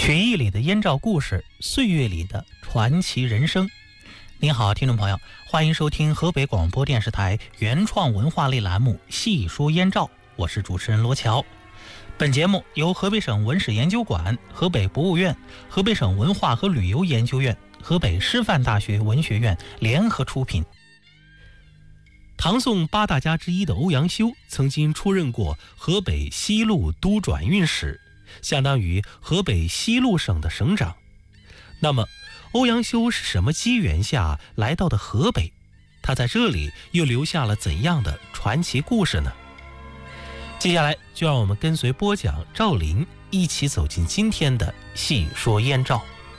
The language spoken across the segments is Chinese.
曲艺里的燕赵故事，岁月里的传奇人生。您好，听众朋友，欢迎收听河北广播电视台原创文化类栏目《细说燕赵》，我是主持人罗乔。本节目由河北省文史研究馆、河北博物院、河北省文化和旅游研究院、河北师范大学文学院联合出品。唐宋八大家之一的欧阳修曾经出任过河北西路都转运使，相当于河北西路省的省长。那么欧阳修是什么机缘下来到的河北？他在这里又留下了怎样的传奇故事呢？接下来就让我们跟随播讲赵林一起走进今天的细说燕赵。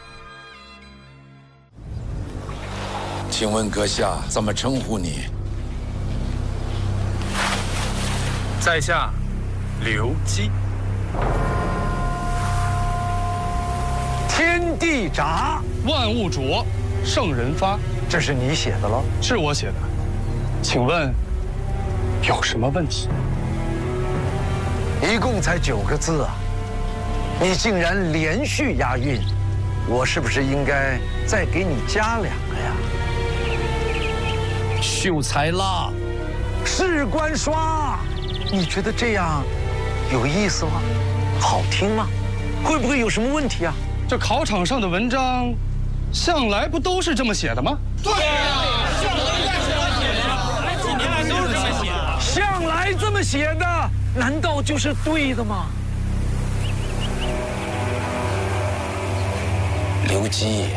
请问阁下怎么称呼你？ 在下刘基。 天地闸， 万物浊，圣人发。 这是你写的喽？ 是我写的。请问有什么问题？ 一共才9个字啊，你竟然连续押韵，我是不是应该再给你加2个呀？ 秀才啦！ 士官刷，你觉得这样有意思吗？好听吗？会不会有什么问题啊？ 这考场上的文章，向来不都是这么写的吗？ 对呀，向来几年来都是这么写的。 向来这么写的，难道就是对的吗？ 刘基，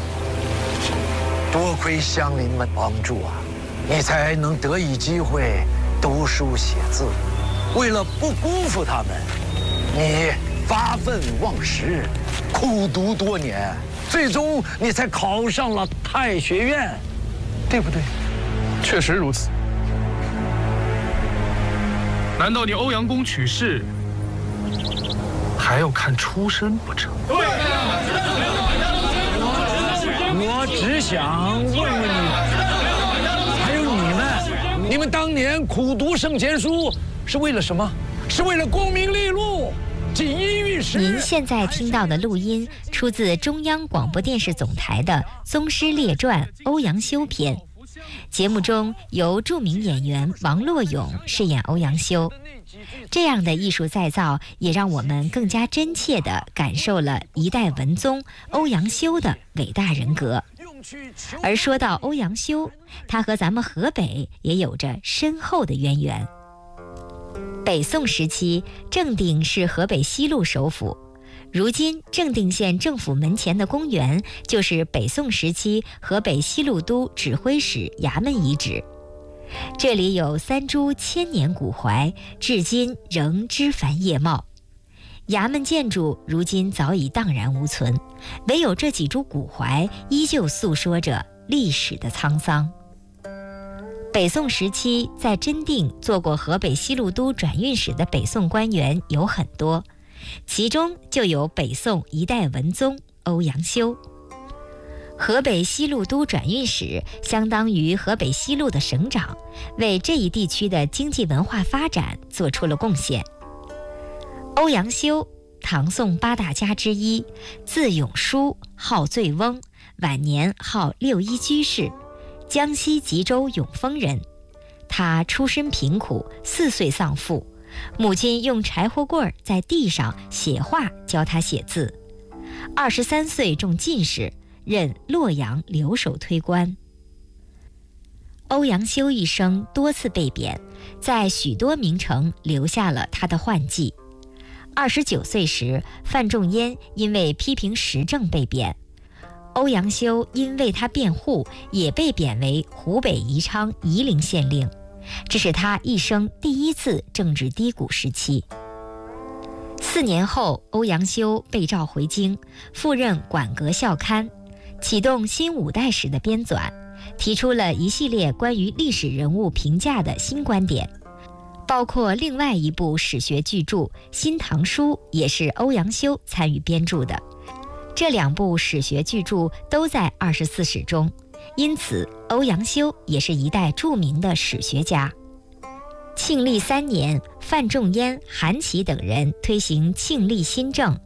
多亏乡邻们帮助啊，你才能得以机会读书写字。为了不辜负他们，你发愤忘食，苦读多年，最终你才考上了太学院，对不对？ 确实如此。难道你欧阳公取士还要看出身不成？ 对呀， 我只想问问你，还有你们当年苦读圣贤书是为了什么？是为了功名利禄？ 您现在听到的录音出自中央广播电视总台的《宗师列传·欧阳修篇》，节目中由著名演员王洛勇饰演欧阳修。这样的艺术再造也让我们更加真切地感受了一代文宗欧阳修的伟大人格。而说到欧阳修，他和咱们河北也有着深厚的渊源。北宋时期，正定是河北西路首府，如今正定县政府门前的公园就是北宋时期河北西路都指挥使衙门遗址。这里有3株千年古槐，至今仍枝繁叶茂。衙门建筑如今早已荡然无存，唯有这几株古槐依旧诉说着历史的沧桑。北宋时期在真定做过河北西路都转运使的北宋官员有很多，其中就有北宋一代文宗欧阳修。河北西路都转运使相当于河北西路的省长，为这一地区的经济文化发展做出了贡献。欧阳修，唐宋8大家之一，字永叔，号醉翁，晚年号六一居士，江西吉州永丰人。他出身贫苦，4岁丧父，母亲用柴火棍在地上写画教他写字。23岁中进士，任洛阳留守推官。欧阳修一生多次被贬，在许多名城留下了他的幻迹。29岁时，范仲淹因为批评时政被贬，欧阳修因为他辩护，也被贬为湖北宜昌夷陵县令，这是他一生第1次政治低谷时期。4年后，欧阳修被召回京，赴任馆阁校刊，启动新5代史的编纂，提出了一系列关于历史人物评价的新观点，包括另外一部史学巨著《新唐书》也是欧阳修参与编著的。这2部史学巨著都在24史中，因此欧阳修也是一代著名的史学家。庆历3年，范仲淹、韩琦等人推行庆历新政，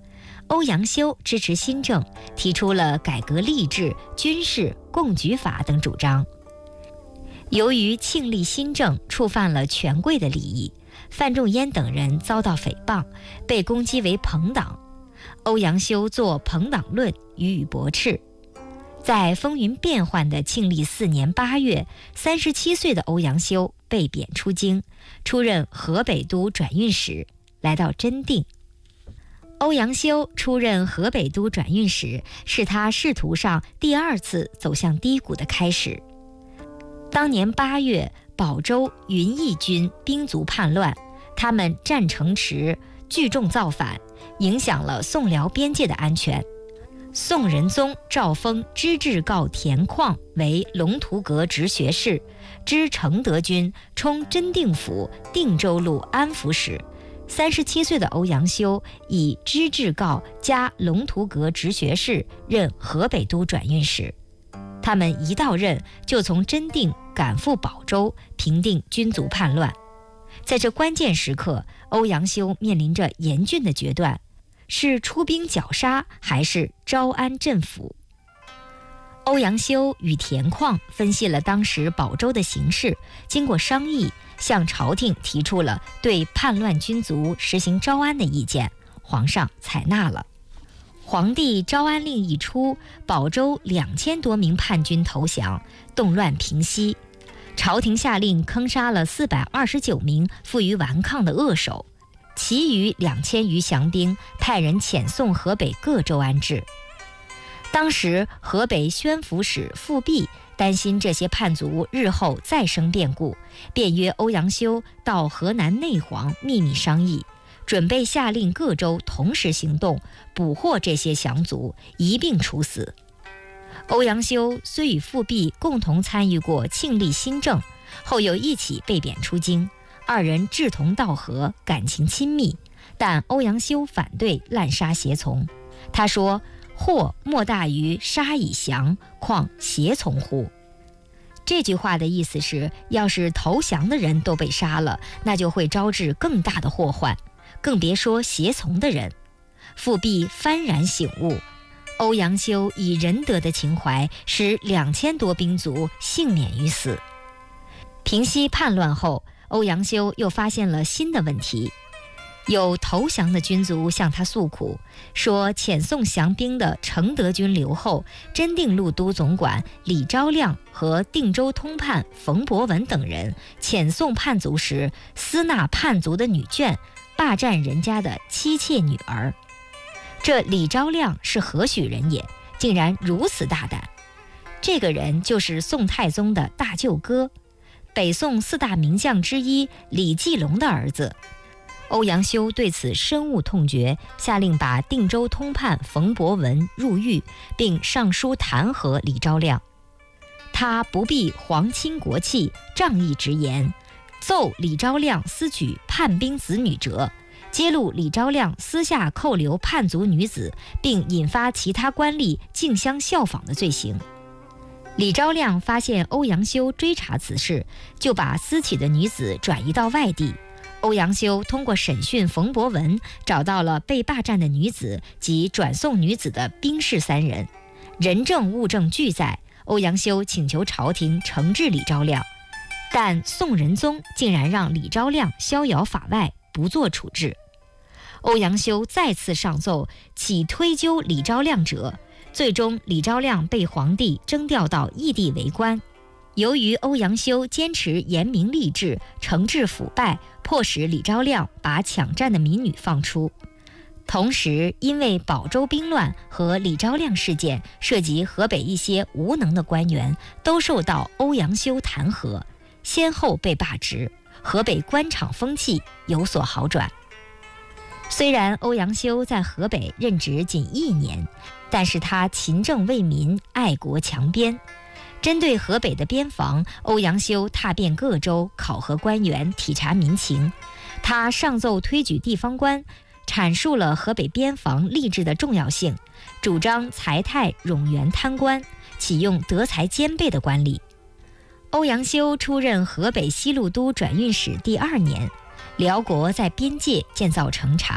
欧阳修支持新政，提出了改革吏治、军事、贡举法等主张。由于庆历新政触犯了权贵的利益，范仲淹等人遭到诽谤，被攻击为朋党。欧阳修作《朋党论》予以驳斥。在风云变幻的庆历4年8月，37岁的欧阳修被贬出京，出任河北都转运使，来到真定。欧阳修出任河北都转运使，是他仕途上第2次走向低谷的开始。当年8月，保州云邑军兵卒叛乱，他们占城池，聚众造反，影响了宋辽边界的安全。宋仁宗诏封知制诰田况为龙图阁直学士，知承德军充真定府定州路安抚使。37岁的欧阳修以知制诰加龙图阁直学士任河北都转运使。他们一到任就从真定赶赴保州，平定军卒叛乱。在这关键时刻，欧阳修面临着严峻的决断，是出兵绞杀还是招安镇抚？欧阳修与田况分析了当时保州的形势，经过商议，向朝廷提出了对叛乱军卒实行招安的意见，皇上采纳了。皇帝招安令一出，保州2000多名叛军投降，动乱平息。朝廷下令坑杀了429名负隅顽抗的恶手，其余2000余降兵派人遣送河北各州安置。当时河北宣抚使富弼担心这些叛卒日后再生变故，便约欧阳修到河南内黄秘密商议，准备下令各州同时行动，捕获这些降卒，一并处死。欧阳修虽与富弼共同参与过庆历新政，后又一起被贬出京，二人志同道合，感情亲密，但欧阳修反对滥杀胁从。他说：祸莫大于杀以降，况胁从乎？这句话的意思是，要是投降的人都被杀了，那就会招致更大的祸患，更别说胁从的人。富弼幡然醒悟，欧阳修以仁德的情怀，使2000多兵卒幸免于死。平息叛乱后，欧阳修又发现了新的问题。有投降的军卒向他诉苦，说遣送降兵的承德军留后、真定路都总管李昭亮和定州通判冯伯文等人遣送叛卒时，私纳叛卒的女眷，霸占人家的妻妾女儿。这李昭亮是何许人也，竟然如此大胆？这个人就是宋太宗的大舅哥，北宋4大名将之一李继龙的儿子。欧阳修对此深恶痛绝，下令把定州通判冯伯文入狱，并上书弹劾李昭亮。他不避皇亲国戚，仗义直言，奏李昭亮私取叛兵子女者，揭露李昭亮私下扣留叛族女子，并引发其他官吏竞相效仿的罪行。李昭亮发现欧阳修追查此事，就把私企的女子转移到外地。欧阳修通过审讯冯伯文，找到了被霸占的女子及转送女子的兵士3人，人证物证俱在。欧阳修请求朝廷惩治李昭亮，但宋仁宗竟然让李昭亮逍遥法外，不做处置。欧阳修再次上奏，起推究李昭亮者，最终李昭亮被皇帝征调到异地为官。由于欧阳修坚持严明吏治，惩治腐败，迫使李昭亮把抢占的民女放出。同时，因为保州兵乱和李昭亮事件涉及河北一些无能的官员，都受到欧阳修弹劾，先后被罢职，河北官场风气有所好转。虽然欧阳修在河北任职仅1年，但是他勤政为民，爱国强边。针对河北的边防，欧阳修踏遍各州，考核官员，体察民情。他上奏推举地方官，阐述了河北边防吏治的重要性，主张财泰冗员贪官，启用德才兼备的官吏。欧阳修出任河北西路都转运使第2年，辽国在边界建造城察，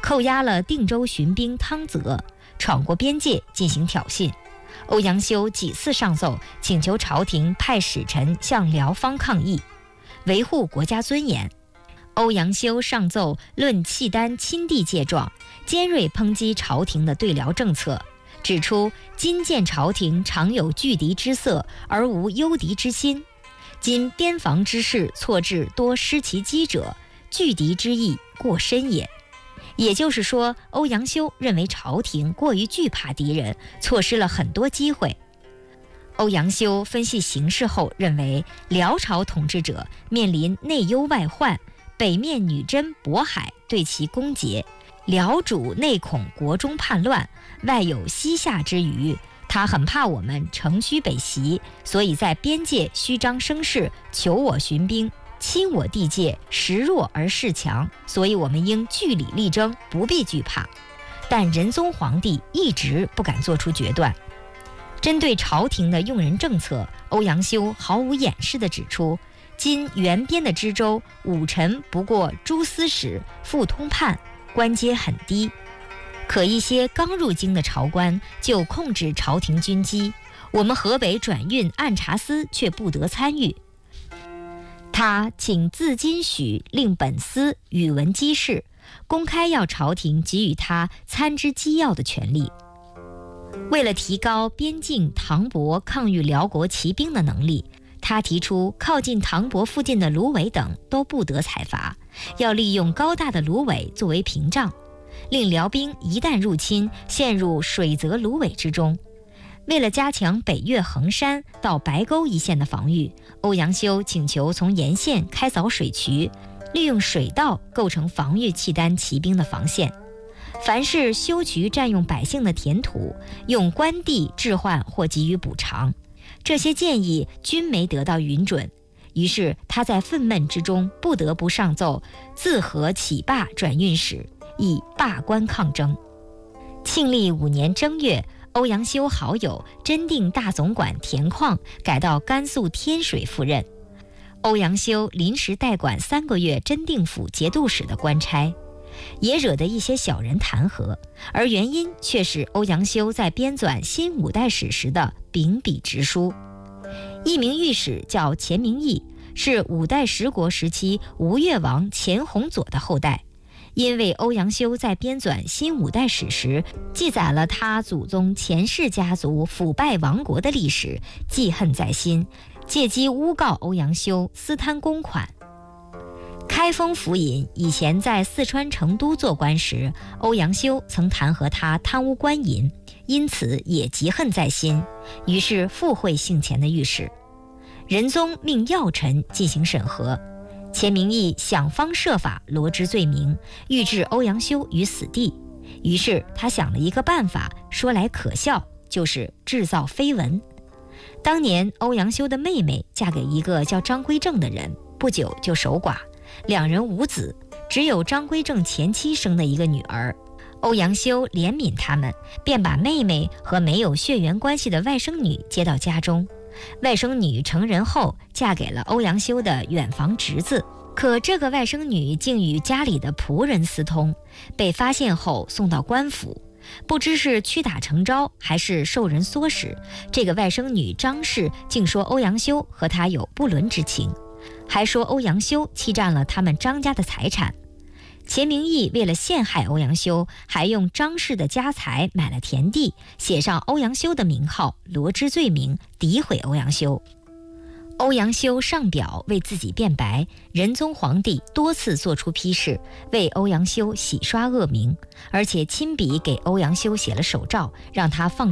扣押了定州巡兵汤泽，闯过边界进行挑衅。欧阳修几次上奏，请求朝廷派使臣向辽方抗议，维护国家尊严。欧阳修上奏论契丹亲帝借状，尖锐抨击朝廷的对辽政策，指出今见朝廷常有拒敌之色，而无忧敌之心。今边防之事错置多失其机者，拒敌之意过深也。也就是说，欧阳修认为朝廷过于惧怕敌人，错失了很多机会。欧阳修分析形势后认为，辽朝统治者面临内忧外患，北面女真渤海对其攻讦，辽主内恐国中叛乱，外有西夏之虞，他很怕我们乘虚北袭，所以在边界虚张声势，求我巡兵，侵我地界，时弱而势强，所以我们应据理力争，不必惧怕。但仁宗皇帝一直不敢做出决断。针对朝廷的用人政策，欧阳修毫无掩饰地指出，今原边的知州武臣不过诸司使、副通判，官阶很低，可一些刚入京的朝官就控制朝廷军机，我们河北转运按察司却不得参与。他请自今许令本司语文机事，公开要朝廷给予他参知机要的权利。为了提高边境唐伯抗御辽国骑兵的能力，他提出靠近唐伯附近的芦苇等都不得采伐，要利用高大的芦苇作为屏障，令辽兵一旦入侵，陷入水泽芦苇之中。为了加强北越衡山到白沟一线的防御，欧阳修请求从沿线开凿水渠，利用水道构成防御契丹骑兵的防线。凡是修渠占用百姓的田土，用官地置换或给予补偿，这些建议均没得到允准。于是他在愤懑之中不得不上奏自河起罢转运使，以罢官抗争。庆历5年正月，欧阳修好友真定大总管田况改到甘肃天水赴任，欧阳修临时代管3个月真定府节度使的官差，也惹得一些小人弹劾，而原因却是欧阳修在编纂新五代史时的秉笔直书。一名御史叫钱明义，是五代十国时期吴越王钱弘佐的后代，因为欧阳修在编纂新五代史时记载了他祖宗钱氏家族腐败亡国的历史，记恨在心，借机诬告欧阳修私贪公款。开封府尹以前在四川成都做官时，欧阳修曾弹劾他贪污官银，因此也极恨在心，于是复会姓钱的御史。仁宗命要臣进行审核，钱明义想方设法罗织罪名，欲置欧阳修于死地。于是他想了一个办法，说来可笑，就是制造绯闻。当年欧阳修的妹妹嫁给一个叫张归正的人，不久就守寡，两人无子，只有张归正前妻生的一个女儿。欧阳修怜悯他们，便把妹妹和没有血缘关系的外甥女接到家中。外甥女成人后嫁给了欧阳修的远房侄子，可这个外甥女竟与家里的仆人私通，被发现后送到官府。不知是屈打成招还是受人唆使，这个外甥女张氏竟说欧阳修和她有不伦之情，还说欧阳修欺占了他们张家的财产。钱明义为了陷害欧阳修，还用张氏的家财买了田地，写上欧阳修的名号，罗织罪名，诋毁欧阳修。欧阳修上表为自己辩白，仁宗皇帝多次做出批示，为欧阳修洗刷恶名，而且亲笔给欧阳修写了手诏，让他放